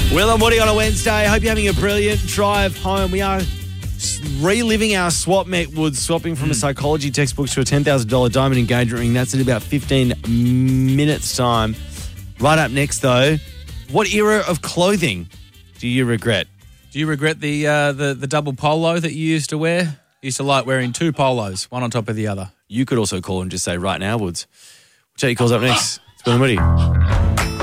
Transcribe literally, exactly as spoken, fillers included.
Will and Woody on a Wednesday. Hope you're having a brilliant drive home. We are reliving our swap met Woods, swapping from mm. a psychology textbook to a ten thousand dollars diamond engagement ring. That's in about fifteen minutes' time. Right up next, though, what era of clothing do you regret? Do you regret the uh, the the double polo that you used to wear? You used to like wearing two polos, one on top of the other. You could also call and just say, right now, Woods. We'll check your calls up next. It's Will and Woody.